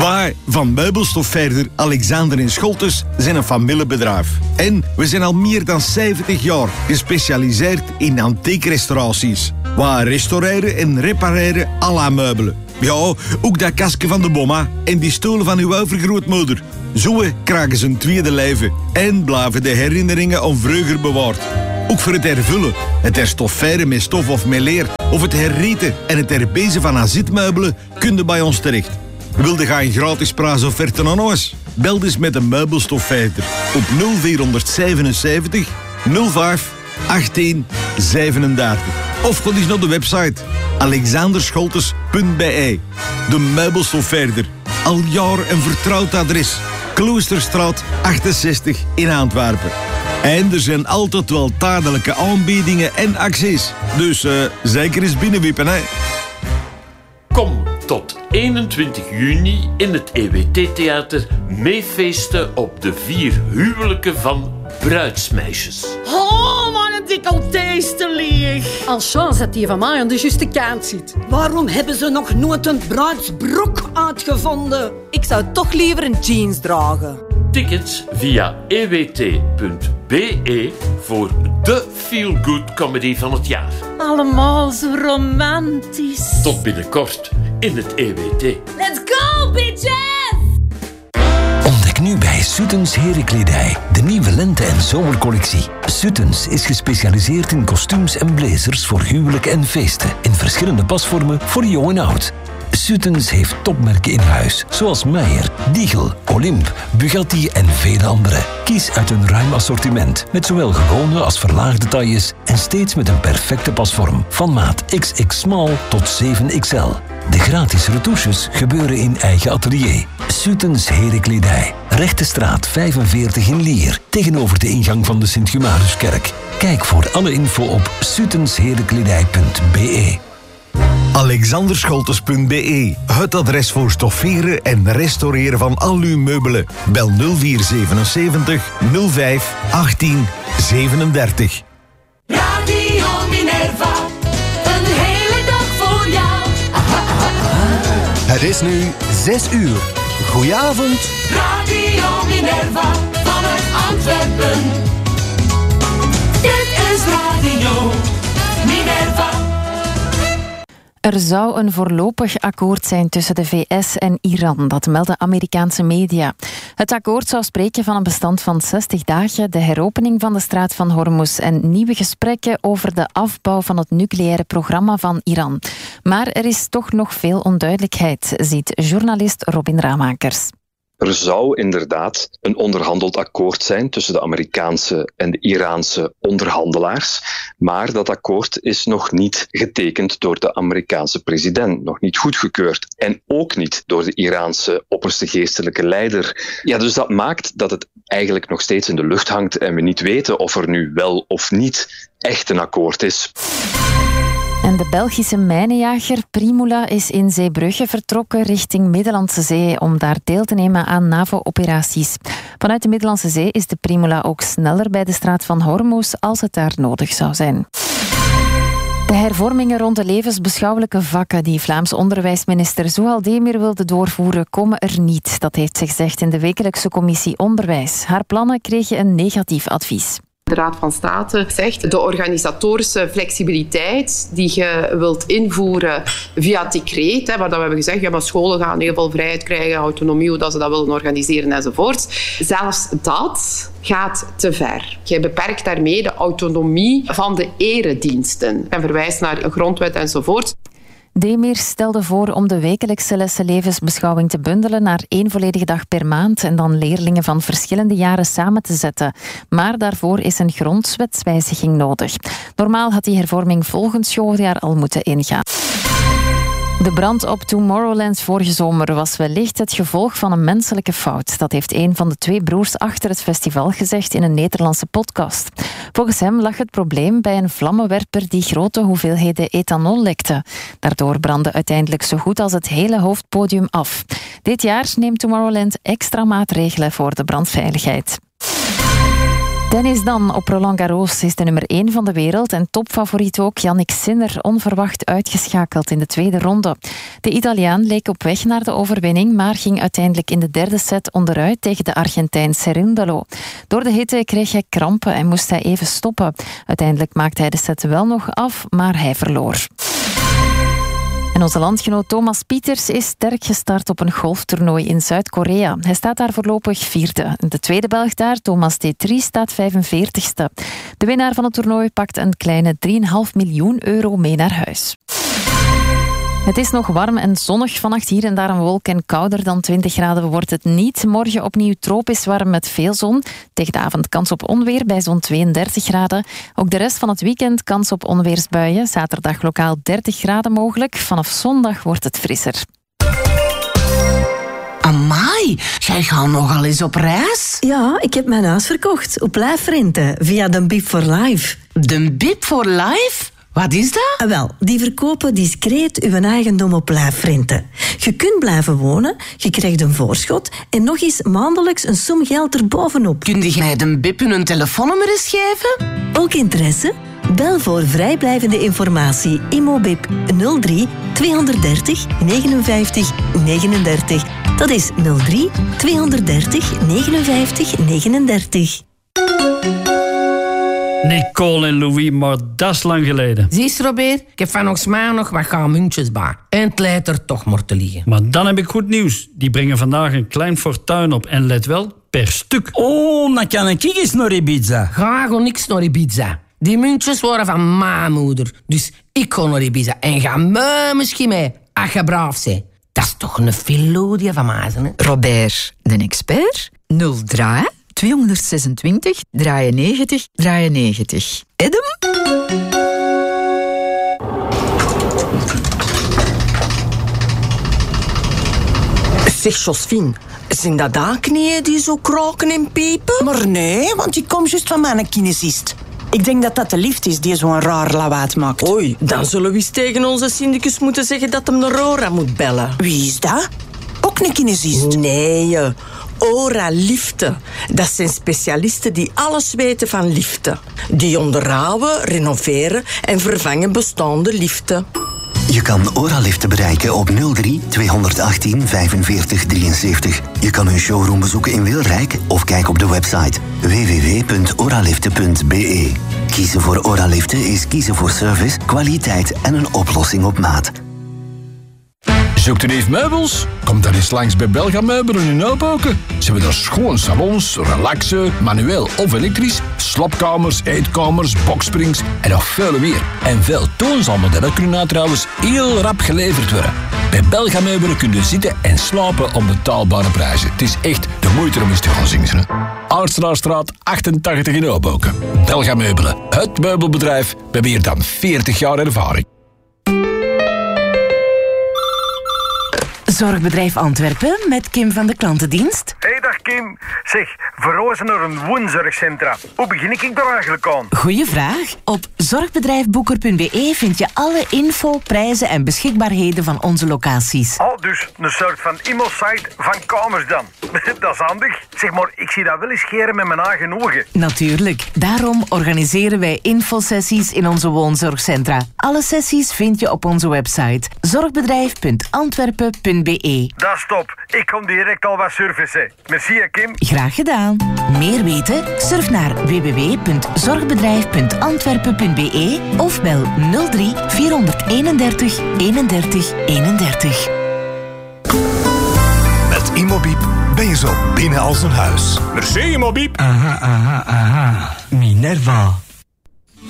Wij van meubelstofverder Alexander & Scholtes zijn een familiebedrijf. En we zijn al meer dan 70 jaar gespecialiseerd in antiek-restauraties. Wij restaureren en repareren à la meubelen. Ja, ook dat kastje van de bomma en die stoelen van uw overgrootmoeder. Zo krijgen ze een tweede leven en blijven de herinneringen aan vroeger bewaard. Ook voor het hervullen, het herstofferen met stof of met leer, of het herrieten en het herbezen van azitmeubelen kun je bij ons terecht. Wilde je een gratis prijsofferte aan ons? Bel dus met een meubelstofverder op 0477 05 18 37. Of ga eens naar de website alexanderscholtes.be. De meubelstofverder. Al jaren een vertrouwd adres. Kloosterstraat 68 in Antwerpen. En er zijn altijd wel tijdelijke aanbiedingen en acties. Dus zeker eens binnenwiepen, hè. Kom tot 21 juni in het EWT-theater meefeesten op de 4 huwelijken van bruidsmeisjes. Oh, wat een decolleté leeg. Als chance dat die van mij aan de juiste kant zit. Waarom hebben ze nog nooit een bruidsbroek uitgevonden? Ik zou toch liever een jeans dragen. Tickets via ewt.be voor de feel-good comedy van het jaar. Allemaal zo romantisch. Tot binnenkort in het EWT. Let's go, bitches! Ontdek nu bij Suttens Herenkledij de nieuwe lente- en zomercollectie. Suttens is gespecialiseerd in kostuums en blazers voor huwelijken en feesten. In verschillende pasvormen voor jong en oud. Suttens heeft topmerken in huis, zoals Meijer, Diegel, Olymp, Bugatti en vele andere. Kies uit een ruim assortiment, met zowel gewone als verlaagde tailles en steeds met een perfecte pasvorm, van maat XX small tot 7XL. De gratis retouches gebeuren in eigen atelier. Suttens Herenkledij, Rechte Straat 45 in Lier, tegenover de ingang van de Sint-Humanuskerk. Kijk voor alle info op suttensherenkledij.be. alexanderscholtes.be. Het adres voor stofferen en restaureren van al uw meubelen. Bel 0477 05 18 37. Radio Minerva, een hele dag voor jou. Het is nu 6 uur. Goedenavond. Radio Minerva, vanuit Antwerpen. Dit is Radio Minerva. Er zou een voorlopig akkoord zijn tussen de VS en Iran, dat melden Amerikaanse media. Het akkoord zou spreken van een bestand van 60 dagen, de heropening van de straat van Hormuz en nieuwe gesprekken over de afbouw van het nucleaire programma van Iran. Maar er is toch nog veel onduidelijkheid, ziet journalist Robin Ramakers. Er zou inderdaad een onderhandeld akkoord zijn tussen de Amerikaanse en de Iraanse onderhandelaars, maar dat akkoord is nog niet getekend door de Amerikaanse president, nog niet goedgekeurd en ook niet door de Iraanse opperste geestelijke leider. Ja, dus dat maakt dat het eigenlijk nog steeds in de lucht hangt en we niet weten of er nu wel of niet echt een akkoord is. En de Belgische mijnenjager Primula is in Zeebrugge vertrokken richting Middellandse Zee om daar deel te nemen aan NAVO-operaties. Vanuit de Middellandse Zee is de Primula ook sneller bij de straat van Hormuz als het daar nodig zou zijn. De hervormingen rond de levensbeschouwelijke vakken die Vlaams onderwijsminister Zouhal Demir wilde doorvoeren, komen er niet. Dat heeft ze gezegd in de wekelijkse commissie Onderwijs. Haar plannen kregen een negatief advies. De Raad van State zegt de organisatorische flexibiliteit die je wilt invoeren via decreet, waar we hebben gezegd, ja, maar scholen gaan heel veel vrijheid krijgen, autonomie, hoe dat ze dat willen organiseren enzovoort. Zelfs dat gaat te ver. Je beperkt daarmee de autonomie van de erediensten en verwijst naar een grondwet enzovoort. Demir stelde voor om de wekelijkse lessen levensbeschouwing te bundelen naar 1 volledige dag per maand en dan leerlingen van verschillende jaren samen te zetten. Maar daarvoor is een grondwetswijziging nodig. Normaal had die hervorming volgend schooljaar al moeten ingaan. De brand op Tomorrowland vorige zomer was wellicht het gevolg van een menselijke fout. Dat heeft een van de 2 broers achter het festival gezegd in een Nederlandse podcast. Volgens hem lag het probleem bij een vlammenwerper die grote hoeveelheden ethanol lekte. Daardoor brandde uiteindelijk zo goed als het hele hoofdpodium af. Dit jaar neemt Tomorrowland extra maatregelen voor de brandveiligheid. Tennis dan. Op Roland Garros is de nummer 1 van de wereld en topfavoriet ook Jannik Sinner onverwacht uitgeschakeld in de tweede ronde. De Italiaan leek op weg naar de overwinning, maar ging uiteindelijk in de derde set onderuit tegen de Argentijn Cerundolo. Door de hitte kreeg hij krampen en moest hij even stoppen. Uiteindelijk maakte hij de set wel nog af, maar hij verloor. En onze landgenoot Thomas Pieters is sterk gestart op een golftoernooi in Zuid-Korea. Hij staat daar voorlopig 4e. De tweede Belg daar, Thomas T3, staat 45ste. De winnaar van het toernooi pakt een kleine 3,5 miljoen euro mee naar huis. Het is nog warm en zonnig. Vannacht hier en daar een wolk en kouder dan 20 graden wordt het niet. Morgen opnieuw tropisch warm met veel zon. Tegen de avond kans op onweer bij zo'n 32 graden. Ook de rest van het weekend kans op onweersbuien. Zaterdag lokaal 30 graden mogelijk. Vanaf zondag wordt het frisser. Amai, jij gaat nogal eens op reis? Ja, ik heb mijn huis verkocht op lijfrente via de Bip for Life. De Bip for Life? Wat is dat? Wel, die verkopen discreet uw eigendom op lijfrente. Je kunt blijven wonen, je krijgt een voorschot en nog eens maandelijks een som geld erbovenop. Kun je mij de Bip een telefoonnummer eens geven? Ook interesse? Bel voor vrijblijvende informatie Immobip 03 230 59 39. Dat is 03 230 59 39. Nicole en Louis, maar dat is lang geleden. Zie je, Robert? Ik heb van ons mij nog wat gaan muntjes bij. En het leidt er toch maar te liggen. Maar dan heb ik goed nieuws. Die brengen vandaag een klein fortuin op. En let wel, per stuk. Oh, dan kan ik eens naar Ibiza. Ga gewoon niks naar Ibiza. Die muntjes waren van mijn moeder. Dus ik ga naar Ibiza. En ga mij misschien mee. Ach, je braaf zijn. Dat is toch een filodie van mij, hè? Robert, de expert. 03 226 93 93. Edem? Zeg, Josephine, zijn dat daar knieën die zo kraken en piepen? Maar nee, want ik kom juist van mijn kinesist. Ik denk dat dat de lift is die zo'n raar lawaad maakt. Oei, dan zullen we eens tegen onze syndicus moeten zeggen dat hem naar Ora moet bellen. Wie is dat? Ook een kinesist? Nee, Ora Liften. Dat zijn specialisten die alles weten van liften. Die onderhouden, renoveren en vervangen bestaande liften. Je kan Ora-liften bereiken op 03 218 45 73. Je kan hun showroom bezoeken in Wilrijk of kijk op de website www.oraliften.be. Kiezen voor Ora-liften is kiezen voor service, kwaliteit en een oplossing op maat. Zoekt u even meubels? Kom dan eens langs bij Belga Meubelen in Hoboken. Ze hebben daar schoon salons, relaxen, manueel of elektrisch, slaapkamers, eetkamers, boksprings en nog veel meer. En veel toonzaalmodellen kunnen nou trouwens heel rap geleverd worden. Bij Belga Meubelen kun je zitten en slapen om betaalbare prijzen. Het is echt de moeite om eens te gaan zien. Aardstraatstraat 88 in Hoboken. Belga Meubelen, het meubelbedrijf met meer dan 40 jaar ervaring. Zorgbedrijf Antwerpen met Kim van de klantendienst. Hey, dag Kim. Zeg, verhuizen naar een woonzorgcentra. Hoe begin ik daar eigenlijk aan? Goeie vraag. Op zorgbedrijfboeker.be vind je alle info, prijzen en beschikbaarheden van onze locaties. Oh, dus een soort van e-mailsite van kamers dan. Dat is handig. Zeg maar, ik zie dat wel eens scheren met mijn eigen ogen. Natuurlijk. Daarom organiseren wij infosessies in onze woonzorgcentra. Alle sessies vind je op onze website zorgbedrijf.antwerpen.be. Dat is top. Ik kom direct al wat surfen. Merci, Kim. Graag gedaan. Meer weten? Surf naar www.zorgbedrijf.antwerpen.be of bel 03 431 31 31. Met Immobip ben je zo binnen als een huis. Merci, Immobip. Aha. Minerva.